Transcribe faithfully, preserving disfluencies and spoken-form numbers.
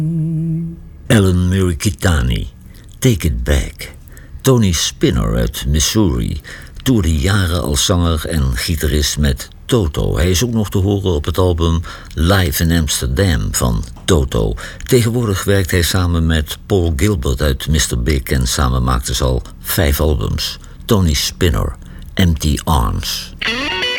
Alan Mirikitani, Take It Back. Tony Spinner uit Missouri toerde jaren als zanger en gitarist met Toto. Hij is ook nog te horen op het album Live in Amsterdam van Toto. Tegenwoordig werkt hij samen met Paul Gilbert uit mister Big en samen maakten ze al vijf albums. Tony Spinner, Empty Arms.